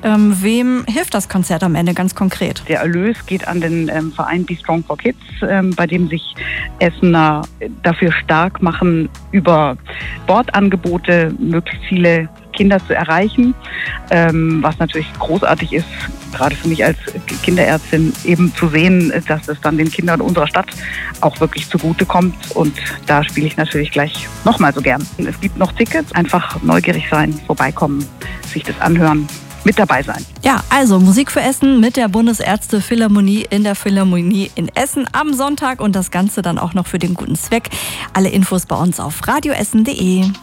Wem hilft das Konzert am Ende ganz konkret? Der Erlös geht an den Verein Be Strong for Kids, bei dem sich Essener dafür stark machen, über Sportangebote möglichst viele Kinder zu erreichen, was natürlich großartig ist, gerade für mich als Kinderärztin, eben zu sehen, dass es dann den Kindern unserer Stadt auch wirklich zugutekommt. Und da spiele ich natürlich gleich nochmal so gern. Es gibt noch Tickets, einfach neugierig sein, vorbeikommen, sich das anhören, mit dabei sein. Ja, also Musik für Essen mit der Bundesärzte-Philharmonie in der Philharmonie in Essen am Sonntag und das Ganze dann auch noch für den guten Zweck. Alle Infos bei uns auf radioessen.de.